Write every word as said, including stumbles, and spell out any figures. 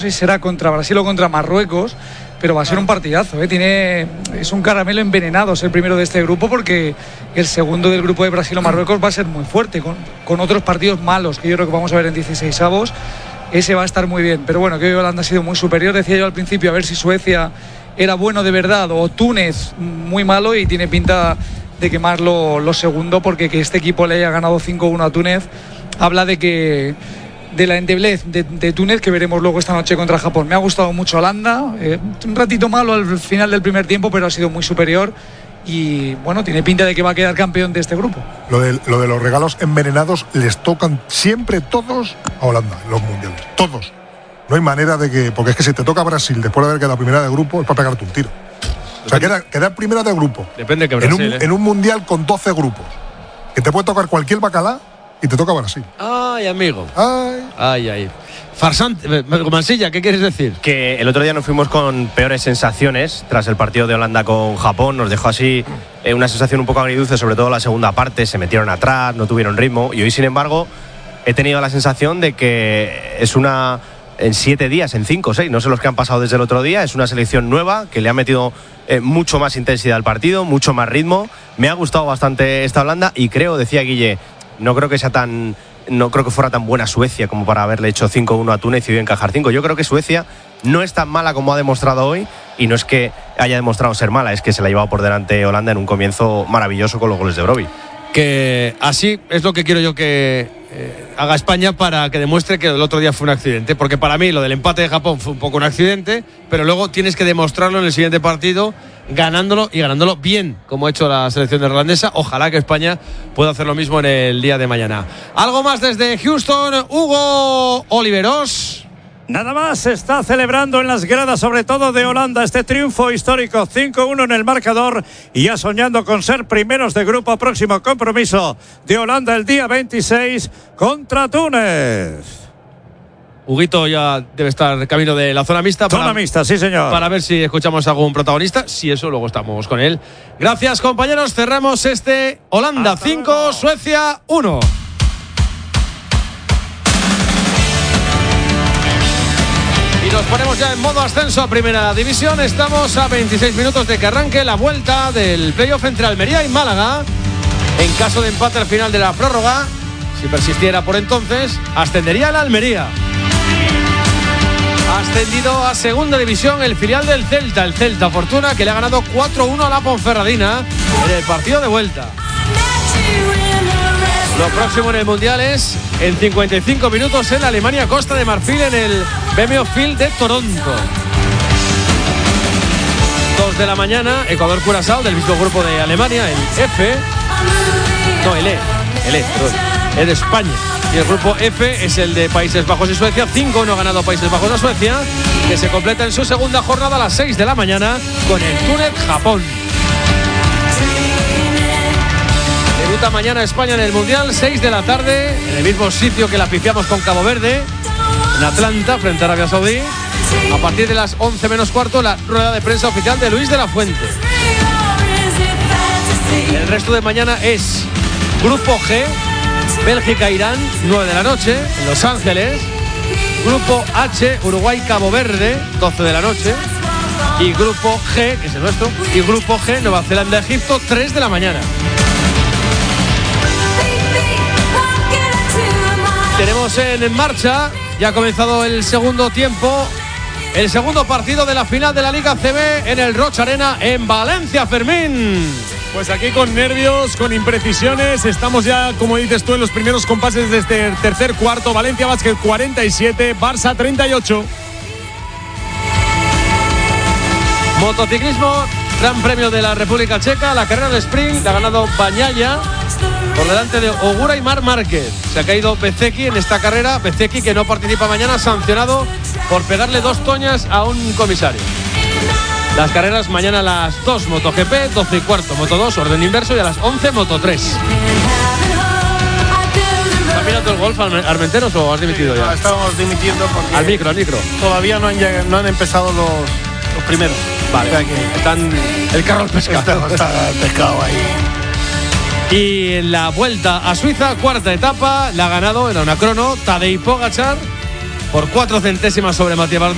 sé si será contra Brasil o contra Marruecos, pero va a ser un partidazo, ¿eh? Tiene, es un caramelo envenenado ser el primero de este grupo, porque el segundo del grupo de Brasil o Marruecos va a ser muy fuerte, con, con otros partidos malos que yo creo que vamos a ver en dieciseisavos. Ese va a estar muy bien, pero bueno, que Holanda ha sido muy superior. Decía yo al principio a ver si Suecia era bueno de verdad o Túnez muy malo, y tiene pinta de quemarlo lo segundo, porque que este equipo le haya ganado cinco uno a Túnez habla de que de la endeblez de, de Túnez, que veremos luego esta noche contra Japón. Me ha gustado mucho Holanda, eh, un ratito malo al final del primer tiempo, pero ha sido muy superior y bueno, tiene pinta de que va a quedar campeón de este grupo. Lo de, lo de los regalos envenenados les tocan siempre todos a Holanda en los mundiales, todos. No hay manera de que, porque es que si te toca Brasil después de haber quedado primera de grupo, es para pegarte un tiro. O sea, quedar, quedar primera de grupo. Depende de que Brasil, en un, ¿eh? en un mundial con doce grupos, que te puede tocar cualquier bacalá y te toca Brasil. Ay, amigo. Ay. Ay, ay. Farsante, Mansilla, ¿qué quieres decir? Que el otro día nos fuimos con peores sensaciones tras el partido de Holanda con Japón. Nos dejó así eh, una sensación un poco agridulce, sobre todo la segunda parte. Se metieron atrás, no tuvieron ritmo. Y hoy, sin embargo, he tenido la sensación de que es una... en siete días, en cinco o seis, no sé los que han pasado desde el otro día. Es una selección nueva que le ha metido eh, mucho más intensidad al partido, mucho más ritmo. Me ha gustado bastante esta Holanda y creo, decía Guille, no creo que sea tan... no creo que fuera tan buena Suecia como para haberle hecho cinco uno a Túnez y hoy encajar cinco. Yo creo que Suecia no es tan mala como ha demostrado hoy, y no es que haya demostrado ser mala, es que se la ha llevado por delante Holanda en un comienzo maravilloso con los goles de Brobbey. Que así es lo que quiero yo que eh, haga España, para que demuestre que el otro día fue un accidente, porque para mí lo del empate de Japón fue un poco un accidente, pero luego tienes que demostrarlo en el siguiente partido, ganándolo y ganándolo bien, como ha hecho la selección neerlandesa. Ojalá que España pueda hacer lo mismo en el día de mañana. Algo más desde Houston, Hugo Oliveros. Nada más, se está celebrando en las gradas, sobre todo de Holanda, este triunfo histórico, cinco uno en el marcador, y ya soñando con ser primeros de grupo. Próximo compromiso de Holanda el día veintiséis contra Túnez. Huguito ya debe estar camino de la zona mixta. Zona para, mixta, sí señor. Para ver si escuchamos a algún protagonista. Si eso, luego estamos con él. Gracias, compañeros. Cerramos este Holanda cinco, Suecia uno. Y nos ponemos ya en modo ascenso a Primera División. Estamos a veintiséis minutos de que arranque la vuelta del playoff entre Almería y Málaga. En caso de empate al final de la prórroga, si persistiera por entonces, ascendería la Almería. Ha ascendido a Segunda División el filial del Celta, el Celta Fortuna, que le ha ganado cuatro uno a la Ponferradina en el partido de vuelta. Lo próximo en el Mundial es en cincuenta y cinco minutos en Alemania, Costa de Marfil, en el B M O Field de Toronto. dos de la mañana, Ecuador-Curazao, del mismo grupo de Alemania, el F. No, el E. El E, perdón. Es de España. Y el grupo F es el de Países Bajos y Suecia. cinco uno ha ganado Países Bajos a Suecia, que se completa en su segunda jornada a las seis de la mañana con el Túnez-Japón. Debuta mañana España en el Mundial, seis de la tarde, en el mismo sitio que la pifiamos con Cabo Verde, en Atlanta, frente a Arabia Saudí. A partir de las once menos cuarto, la rueda de prensa oficial de Luis de la Fuente. El resto de mañana es Grupo G, Bélgica-Irán, nueve de la noche, en Los Ángeles. Grupo H, Uruguay-Cabo Verde, doce de la noche. Y Grupo G, que es el nuestro, y Grupo G, Nueva Zelanda-Egipto, tres de la mañana. Tenemos en marcha, ya ha comenzado el segundo tiempo, el segundo partido de la final de la Liga C B en el Roig Arena en Valencia, Fermín. Pues aquí con nervios, con imprecisiones, estamos ya, como dices tú, en los primeros compases de este tercer cuarto. Valencia Basket cuarenta y siete, Barça treinta y ocho. Motociclismo, Gran Premio de la República Checa, la carrera de sprint la ha ganado Bañaya por delante de Ogura y Marc Márquez. Se ha caído Bezzecchi en esta carrera, Bezzecchi que no participa mañana, sancionado por pegarle dos toñas a un comisario. Las carreras mañana a las dos MotoGP, doce y cuarto Moto dos, orden inverso, y a las once Moto tres. ¿Has mirado el golf, Armenteros, o has dimitido ya? Estamos dimitiendo porque... Al micro, al micro. Todavía no han, llegado, no han empezado los, los primeros. Vale, o sea que están el carro al pescado. Está, está el pescado ahí. Y en la vuelta a Suiza, cuarta etapa, la ha ganado, era una crono, Tadej Pogačar, por cuatro centésimas sobre Matías Van